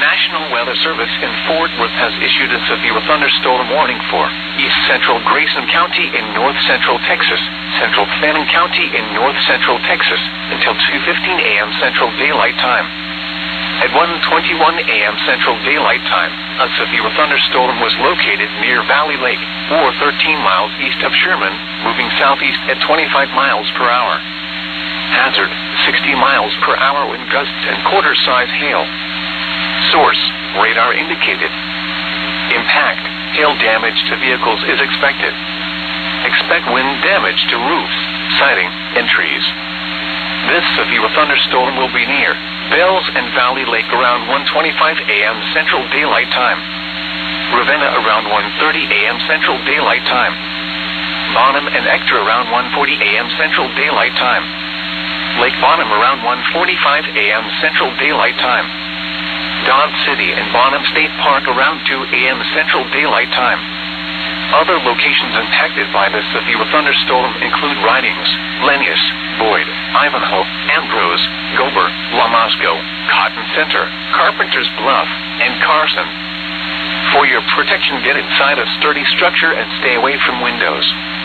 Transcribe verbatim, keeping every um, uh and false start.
National Weather Service in Fort Worth has issued a severe thunderstorm warning for east central Grayson County in north central Texas, central Fannin County in north central Texas, until two fifteen a m Central Daylight Time. At one twenty-one a m Central Daylight Time, a severe thunderstorm was located near Valley Lake, or thirteen miles east of Sherman, moving southeast at twenty-five miles per hour. Hazard, sixty miles per hour wind gusts and quarter-size hail. Source, radar indicated. Impact, hail damage to vehicles is expected. Expect wind damage to roofs, siding, and trees. This severe thunderstorm will be near Bells and Valley Lake around one twenty-five a m Central Daylight Time. Ravenna around one thirty a m Central Daylight Time. Bonham and Ector around one forty a m Central Daylight Time. Lake Bonham around one forty-five a m Central Daylight Time. Dodge City and Bonham State Park around two a m Central Daylight Time. Other locations impacted by this severe thunderstorm include Ridings, Lenius, Boyd, Ivanhoe, Ambrose, Gober, Lamasco, Cotton Center, Carpenter's Bluff, and Carson. For your protection, get inside a sturdy structure and stay away from windows.